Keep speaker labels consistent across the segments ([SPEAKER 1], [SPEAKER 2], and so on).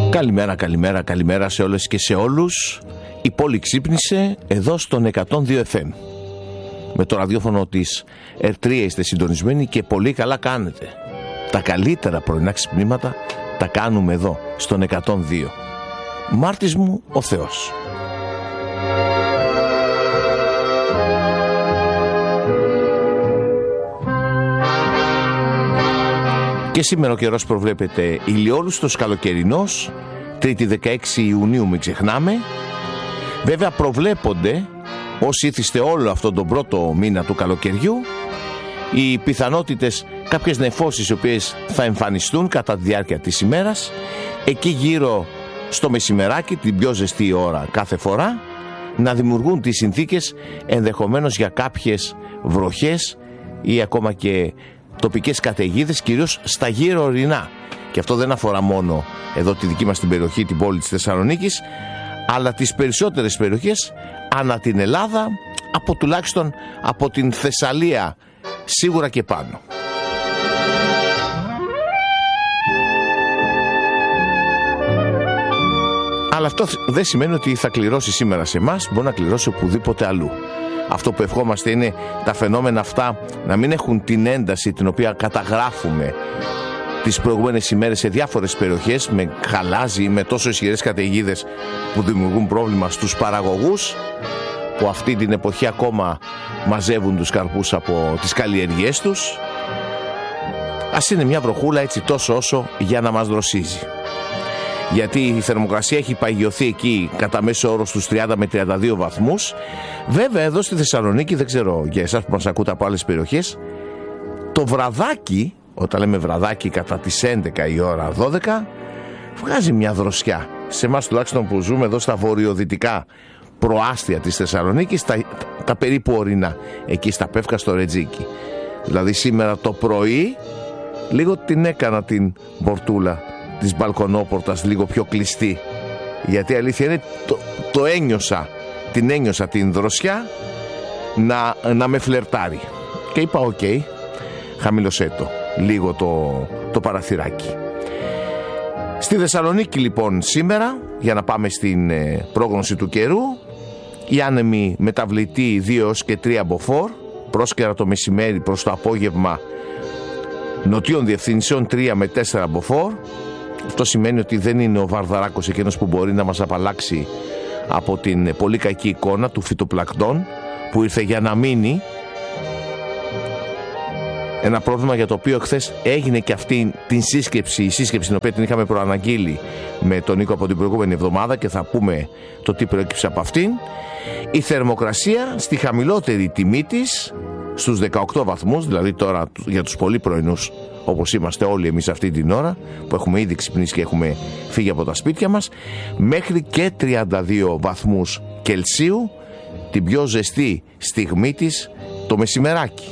[SPEAKER 1] Καλημέρα σε όλες και σε όλους. Η πόλη ξύπνησε εδώ στον 102 FM. Με το ραδιόφωνο της R3 είστε συντονισμένοι και πολύ καλά κάνετε. Τα καλύτερα πρωινά ξυπνήματα τα κάνουμε εδώ στον 102. Μάρτης μου ο Θεός. Και σήμερα ο καιρός προβλέπεται ηλιόλουστος καλοκαιρινός, Τρίτη 16 Ιουνίου μην ξεχνάμε. Βέβαια προβλέπονται, όσοι ήθιστε όλο αυτόν τον πρώτο μήνα του καλοκαιριού, οι πιθανότητες κάποιες νεφώσεις οι οποίες θα εμφανιστούν κατά τη διάρκεια της ημέρας, εκεί γύρω στο μεσημεράκι, την πιο ζεστή ώρα κάθε φορά, να δημιουργούν τις συνθήκες ενδεχομένως για κάποιες βροχές ή ακόμα και τοπικές καταιγίδες, κυρίως στα γύρω ορεινά. Και αυτό δεν αφορά μόνο εδώ τη δική μας την περιοχή, την πόλη της Θεσσαλονίκης, αλλά τις περισσότερες περιοχές ανά την Ελλάδα, από τουλάχιστον από την Θεσσαλία σίγουρα και πάνω. Αλλά αυτό δεν σημαίνει ότι θα κληρώσει σήμερα σε εμάς, μπορεί να κληρώσει οπουδήποτε αλλού. Αυτό που ευχόμαστε είναι τα φαινόμενα αυτά να μην έχουν την ένταση την οποία καταγράφουμε τις προηγούμενες ημέρες σε διάφορες περιοχές, με χαλάζι ή με τόσο ισχυρές καταιγίδες που δημιουργούν πρόβλημα στους παραγωγούς, που αυτή την εποχή ακόμα μαζεύουν τους καρπούς από τις καλλιεργίες τους. Ας είναι μια βροχούλα έτσι τόσο όσο για να μας δροσίζει. Γιατί η θερμοκρασία έχει παγιωθεί εκεί κατά μέσο όρο στους 30 με 32 βαθμούς. Βέβαια εδώ στη Θεσσαλονίκη, δεν ξέρω για εσάς που μας ακούτε από άλλες περιοχές, το βραδάκι, όταν λέμε βραδάκι κατά τις 11 η ώρα 12, βγάζει μια δροσιά. Σε εμάς τουλάχιστον που ζούμε εδώ στα βορειοδυτικά προάστια της Θεσσαλονίκης, τα περίπου ορεινά, εκεί στα Πεύκα στο Ρετζίκι. Δηλαδή σήμερα το πρωί λίγο την έκανα την πορτούλα της μπαλκονόπορτας λίγο πιο κλειστή, γιατί αλήθεια είναι το ένιωσα την δροσιά να με φλερτάρει και είπα οκ, χαμήλωσέ το λίγο το παραθυράκι. Στη Θεσσαλονίκη λοιπόν σήμερα, για να πάμε στην πρόγνωση του καιρού, η άνεμη μεταβλητή 2 έως και 3 μποφόρ, πρόσκαιρα το μεσημέρι προς το απόγευμα νοτίων διευθύνσεων 3 με 4 μποφόρ. Αυτό σημαίνει ότι δεν είναι ο Βαρδαράκος εκείνος που μπορεί να μας απαλλάξει από την πολύ κακή εικόνα του φυτοπλακτών που ήρθε για να μείνει. Ένα πρόβλημα για το οποίο χθες έγινε και αυτή την σύσκεψη, η σύσκεψη την οποία την είχαμε προαναγγείλει με τον Νίκο από την προηγούμενη εβδομάδα και θα πούμε το τι προέκυψε από αυτήν. Η θερμοκρασία στη χαμηλότερη τιμή της, στους 18 βαθμούς, δηλαδή τώρα για τους πολύ πρωινούς όπως είμαστε όλοι εμείς αυτή την ώρα που έχουμε ήδη ξυπνήσει και έχουμε φύγει από τα σπίτια μας, μέχρι και 32 βαθμούς Κελσίου την πιο ζεστή στιγμή της το μεσημεράκι.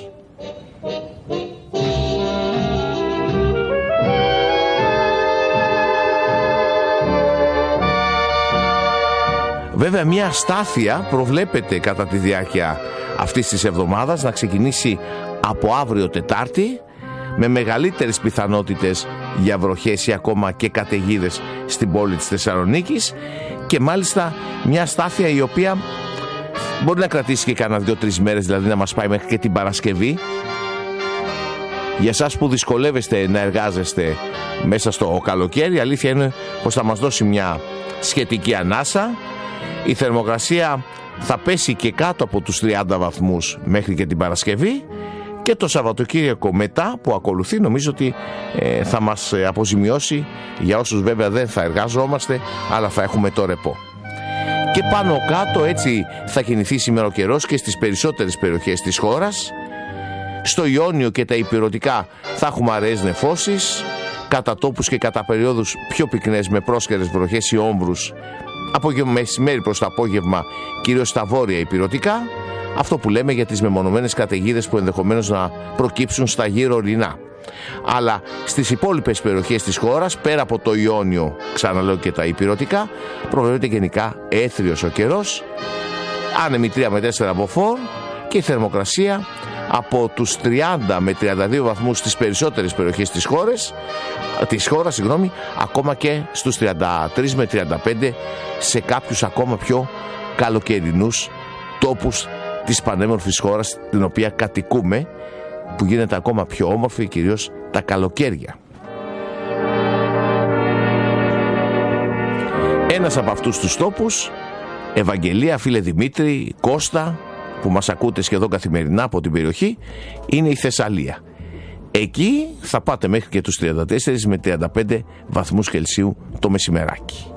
[SPEAKER 1] Βέβαια μια αστάθεια προβλέπεται κατά τη διάρκεια αυτής της εβδομάδας, να ξεκινήσει από αύριο Τετάρτη, με μεγαλύτερες πιθανότητες για βροχές ή ακόμα και καταιγίδες στην πόλη της Θεσσαλονίκης, και μάλιστα μια αστάθεια η οποία μπορεί να κρατήσει και κάνα 2-3 μέρες, δηλαδή να μας πάει μέχρι και την Παρασκευή. Για εσάς που δυσκολεύεστε να εργάζεστε μέσα στο καλοκαίρι, αλήθεια είναι πως θα μας δώσει μια σχετική ανάσα. Η θερμοκρασία θα πέσει και κάτω από τους 30 βαθμούς μέχρι και την Παρασκευή, και το Σαββατοκύριακο μετά που ακολουθεί νομίζω ότι θα μας αποζημιώσει, για όσους βέβαια δεν θα εργάζομαστε αλλά θα έχουμε το ρεπό. Και πάνω κάτω έτσι θα κινηθεί σήμερα ο καιρός και στις περισσότερες περιοχές της χώρας. Στο Ιόνιο και τα Ηπειρωτικά θα έχουμε αραιές νεφώσεις, κατά τόπους και κατά περιόδους πιο πυκνές με πρόσκαιρες βροχές ή όμβρους από μεσημέρι προς το απόγευμα, κυρίως στα βόρεια Ηπειρωτικά. Αυτό που λέμε για τις μεμονωμένες καταιγίδες που ενδεχομένως να προκύψουν στα γύρω ορεινά. Αλλά στις υπόλοιπες περιοχές της χώρας, πέρα από το Ιόνιο, ξαναλέω και τα Ηπειρωτικά, προβλέπεται γενικά έθριος ο καιρός, άνεμοι 3 με 4 μποφόρ και η θερμοκρασία από τους 30 με 32 βαθμούς στις περισσότερες περιοχές της χώρας, ακόμα και στους 33 με 35 σε κάποιους ακόμα πιο καλοκαιρινούς τόπους της πανέμορφης χώρας την οποία κατοικούμε, που γίνεται ακόμα πιο όμορφη κυρίως τα καλοκαίρια. Ένας από αυτούς τους τόπους, Ευαγγελία, φίλε Δημήτρη, Κώστα, που μας ακούτε σχεδόν καθημερινά από την περιοχή, είναι η Θεσσαλία. Εκεί θα πάτε μέχρι και τους 34 με 35 βαθμούς Κελσίου το μεσημεράκι.